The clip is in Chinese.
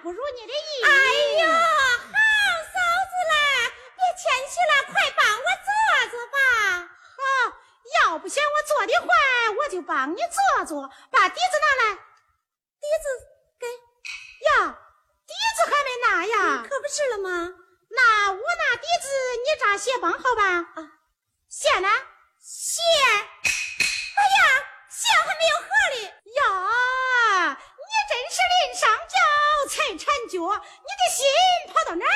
不如你的意。 哎呦，好嫂子啦，别谦虚了，快帮我做做吧。 要不嫌我做的坏，我就帮你做做。把底子拿来。 底子给呀，底子还没拿呀？ 可不是了吗？ 那我拿底子，你扎鞋帮好吧？线呢？ 线，哎呀，线还没有合哩。 呀，你真是临上脚才缠脚，你的心跑到哪儿